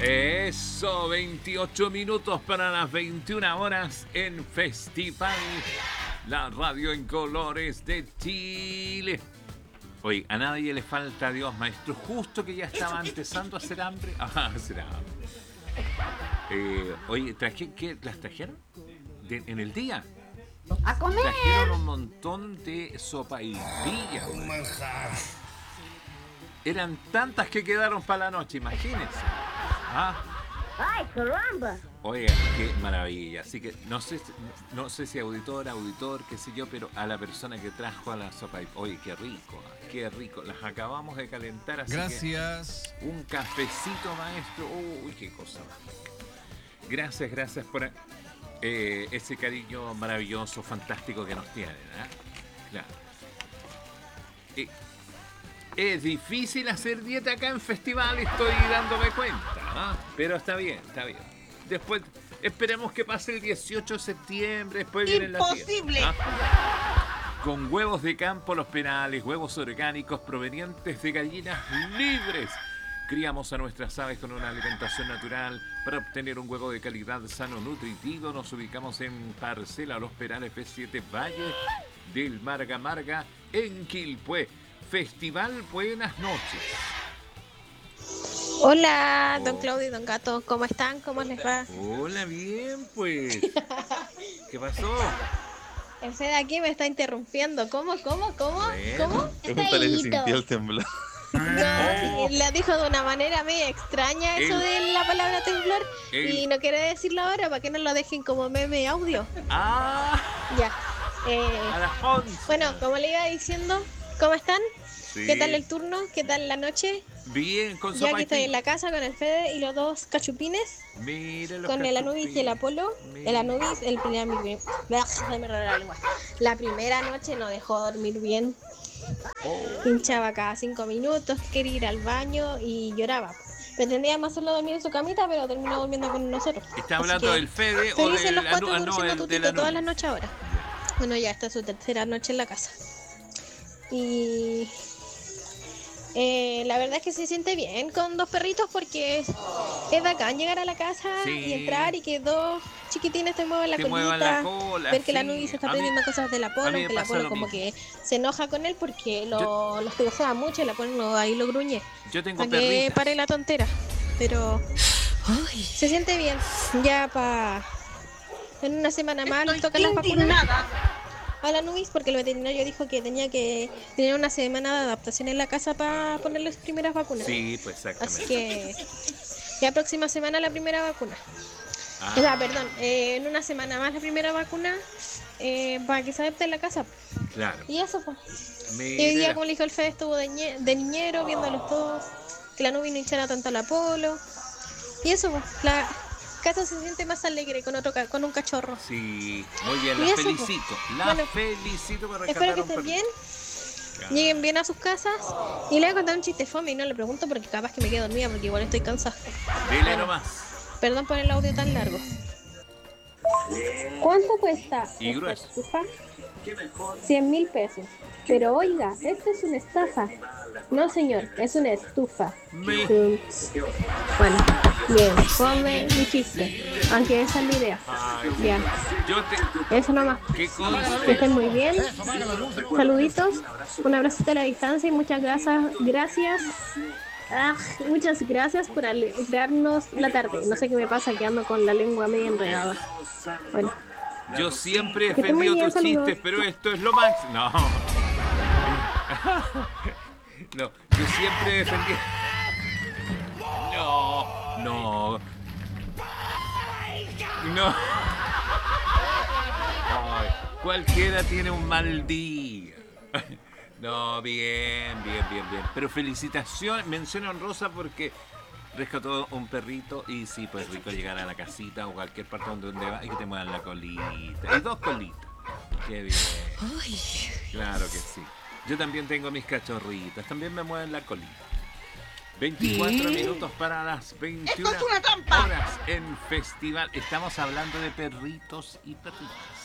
Eso, 28 minutos para las 21 horas en Festival, la radio en colores de Chile. Oye, a nadie le falta Dios, maestro. Justo que ya estaba empezando a hacer hambre. Ajá, hacer hambre. Oye, ¿qué las trajeron? En el día. ¡A comer! Trajeron un montón de sopaipillas. Un manjar. Eran tantas que quedaron para la noche, imagínense. ¿Ah? ¡Ay, caramba! Oye, qué maravilla. Así que no sé si auditor, qué sé yo, pero a la persona que trajo a la sopa. Oye, qué rico, qué rico. Las acabamos de calentar, así Gracias. que un cafecito, maestro. Uy, qué cosa más rica. Gracias por ese cariño maravilloso, fantástico que nos tienen, ¿eh? Claro. Es difícil hacer dieta acá en Festival, estoy dándome cuenta, ¿no? Pero está bien. Después, esperemos que pase el 18 de septiembre, después viene la fiesta. ¡Imposible! Con huevos de campo Los Penales, huevos orgánicos provenientes de gallinas libres. Criamos a nuestras aves con una alimentación natural para obtener un huevo de calidad sano, nutritivo. Nos ubicamos en Parcela Los Penales B7 Valle del Marga, en Quilpué. Festival, buenas noches. Hola, don Claudio y don Gato, ¿cómo están? ¿Cómo les va? Hola, bien, pues. ¿Qué pasó? El Fede aquí me está interrumpiendo. ¿Cómo? Bueno. Pregúntale si sintió el temblor. No, sí, la dijo de una manera medio extraña eso de la palabra temblor y no quiere decirlo ahora para que no lo dejen como meme audio. Ya. A las 11. Bueno, como le iba diciendo, ¿cómo están? Sí. ¿Qué tal el turno? ¿Qué tal la noche? Bien, con Yo aquí estoy sopaipilla. en la casa con el Fede y los dos cachupines. Mira los Con el Anubis y el cachupines. Apolo. Mira. El Anubis, la primera noche no dejó dormir bien. Pinchaba cada 5 minutos, quería ir al baño y lloraba. Pretendíamos hacerlo dormir en su camita, pero terminó durmiendo con nosotros. ¿Está Así hablando que del Fede o felices del los cuatro no, conociendo el a del Tutito todas las Anubis? noches ahora. Bueno, ya esta es su tercera noche en la casa. Y la verdad es que se siente bien con dos perritos porque es bacán llegar a la casa Sí. y entrar y que dos chiquitines te muevan la Te colita, muevan la cola, ver que la sí. Nubis se está A mí- aprendiendo cosas del a Apolo, mí me que el pasa Apolo lo como mismo. que se enoja con él porque lo hostigosea mucho y el Apolo ahí lo gruñe. Yo tengo Para que perritas. pare la tontera. Pero se siente bien. Ya en una semana más le tocan las vacunas a la Nubis porque el veterinario dijo que tenía que tener una semana de adaptación en la casa para ponerle las primeras vacunas. Sí, pues exactamente. Así que la próxima semana la primera vacuna. Ah, O sea, perdón, en una semana más la primera vacuna para que se adapte en la casa. claro. Y eso fue. Mira. Y hoy día, como le dijo el Fede, estuvo de niñero viendo a los dos, que la Nubis no hinchara tanto al Apolo. Y eso fue. La casa se siente más alegre con un cachorro. Sí, muy bien, Y la eso, felicito. La bueno, felicito por rescatar Espero que un estén perrito. bien, Claro. lleguen bien a sus casas. Y le voy a contar un chiste fome y no le pregunto porque capaz que me quedo dormida porque igual estoy cansada. Dile nomás. Perdón por el audio tan largo. ¿Cuánto cuesta Y esta grueso. estufa? 100.000 pesos. Pero oiga, esta es una estafa. No, señor, es una estufa. Me- Bueno, bien, come mi chiste. Aunque esa es la idea. Ay, Ya, yo te... eso nomás. ¿Qué Que conste? estén muy bien. Saluditos. Un abrazo a la distancia y muchas gracias. Muchas gracias por alegrarnos la tarde. No sé qué me pasa, que ando con la lengua medio enredada. Bueno, Yo siempre he Que esté muy defendido bien, tus saludos. chistes, pero esto es lo máximo. No. No, yo siempre he defendido... No. Ay, cualquiera tiene un mal día. No, bien. Pero felicitaciones, mención honrosa porque rescató un perrito y sí, pues rico llegar a la casita o cualquier parte donde va y que te muevan la colita. Y dos colitas. Qué bien. Claro que sí. Yo también tengo mis cachorritas, también me mueven la colita. 24 minutos para las 21 ¡Esto es una trampa! horas en Festival. Estamos hablando de perritos y perritas.